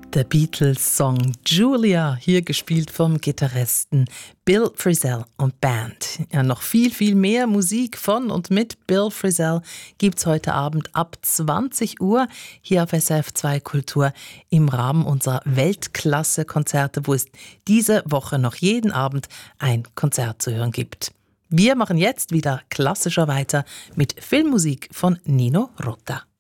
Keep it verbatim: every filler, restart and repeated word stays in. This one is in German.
Der Beatles-Song Julia, hier gespielt vom Gitarristen Bill Frisell und Band. Ja, noch viel, viel mehr Musik von und mit Bill Frisell gibt's heute Abend ab zwanzig Uhr hier auf S R F zwei Kultur im Rahmen unserer Weltklasse-Konzerte, wo es diese Woche noch jeden Abend ein Konzert zu hören gibt. Wir machen jetzt wieder klassischer weiter mit Filmmusik von Nino Rota.